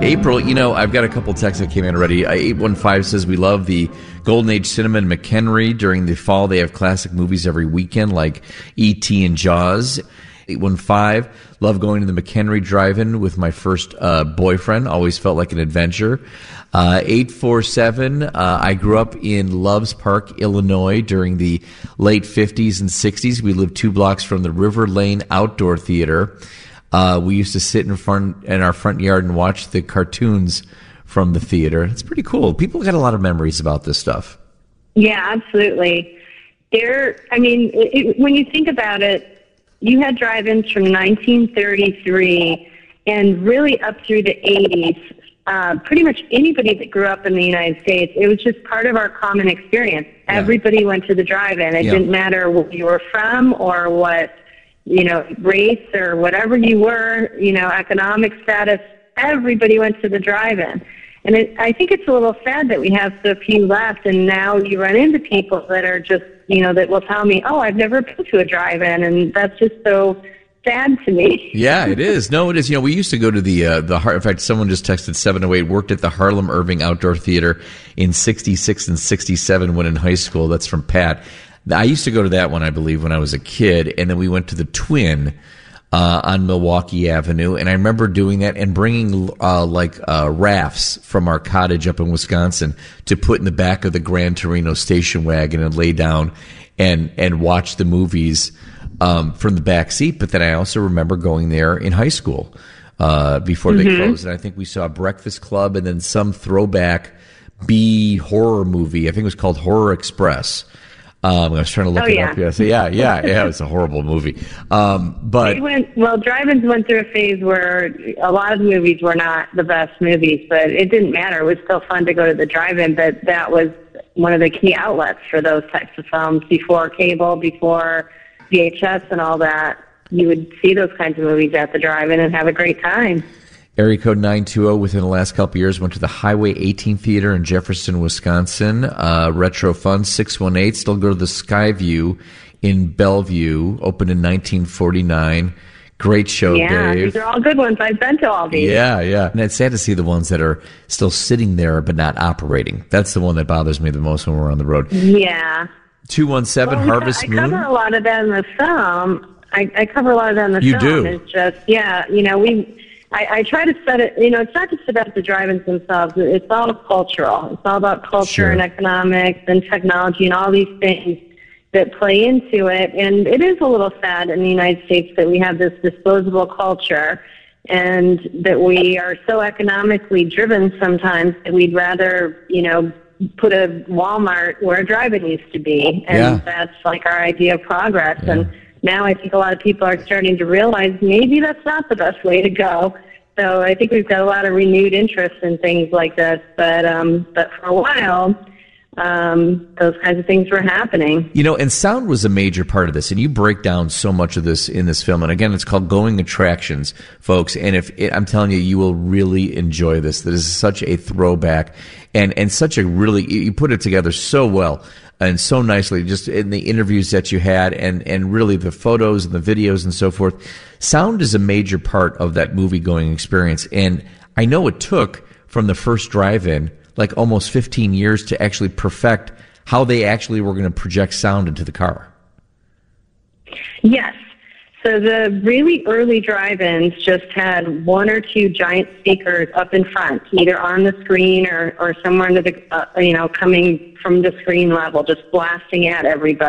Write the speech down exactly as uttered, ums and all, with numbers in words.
April, you know, I've got a couple texts that came in already. eight one five says, we love the Golden Age Cinema in McHenry. During the fall, they have classic movies every weekend like E T and Jaws. eight one five, love going to the McHenry Drive-In with my first uh, boyfriend. Always felt like an adventure. Uh, eight four seven, uh, I grew up in Loves Park, Illinois during the late fifties and sixties. We lived two blocks from the River Lane Outdoor Theater. Uh, we used to sit in front in our front yard and watch the cartoons from the theater. It's pretty cool. People got a lot of memories about this stuff. Yeah, absolutely. There, I mean, it, when you think about it, you had drive-ins from nineteen thirty-three and really up through the eighties. Uh, pretty much anybody that grew up in the United States, it was just part of our common experience. Yeah. Everybody went to the drive-in. It yeah. didn't matter where you were from or what, you know, race or whatever you were, you know, economic status. Everybody went to the drive-in. And it, I think it's a little sad that we have so few left, and now you run into people that are just, you know, that will tell me, oh, I've never been to a drive-in, and that's just so sad to me. Yeah, it is. No, it is. You know, we used to go to the, uh, the in fact, someone just texted seven oh eight, worked at the Harlem Irving Outdoor Theater in sixty-six and sixty-seven when in high school. That's from Pat. I used to go to that one, I believe, when I was a kid, and then we went to the Twin uh, on Milwaukee Avenue, and I remember doing that and bringing uh, like uh, rafts from our cottage up in Wisconsin to put in the back of the Gran Torino station wagon and lay down and and watch the movies um, from the back seat. But then I also remember going there in high school uh, before mm-hmm. they closed, and I think we saw Breakfast Club and then some throwback B horror movie. I think it was called Horror Express. Um, I was trying to look oh, it yeah. up. Yeah, so yeah, yeah, yeah. It was a horrible movie. Um, but they went, well, drive-ins went through a phase where a lot of the movies were not the best movies, but it didn't matter. It was still fun to go to the drive-in. But that was one of the key outlets for those types of films. Before cable, before V H S, and all that, you would see those kinds of movies at the drive-in and have a great time. Area code nine two zero, within the last couple of years, went to the Highway eighteen Theater in Jefferson, Wisconsin. Uh, Retro Fun six one eight, still go to the Skyview in Bellevue, opened in nineteen forty-nine. Great show, yeah, Dave. These are all good ones. I've been to all these. Yeah, yeah. And it's sad to see the ones that are still sitting there but not operating. That's the one that bothers me the most when we're on the road. Yeah. two one seven well, Harvest I Moon. I cover a lot of that in the film. I, I cover a lot of that in the you film. Do. It's just, yeah, you know, we... I, I try to set it, you know, it's not just about the drive-ins themselves. It's all cultural. It's all about culture Sure. and economics and technology and all these things that play into it. And it is a little sad in the United States that we have this disposable culture and that we are so economically driven sometimes that we'd rather, you know, put a Walmart where a drive-in used to be. And Yeah. that's like our idea of progress. Yeah. And now I think a lot of people are starting to realize maybe that's not the best way to go. So I think we've got a lot of renewed interest in things like this. But um, but for a while, um, those kinds of things were happening. You know, and sound was a major part of this, and you break down so much of this in this film. And again, it's called Going Attractions, folks. And if it, I'm telling you, you will really enjoy this. This is such a throwback, and and such a really you put it together so well. And so nicely, just in the interviews that you had, and, and really the photos and the videos and so forth. Sound is a major part of that movie-going experience. And I know it took, from the first drive-in, like almost fifteen years to actually perfect how they actually were going to project sound into the car. Yes. So the really early drive-ins just had one or two giant speakers up in front, either on the screen or, or somewhere under the, uh, you know, coming from the screen level, just blasting at everybody.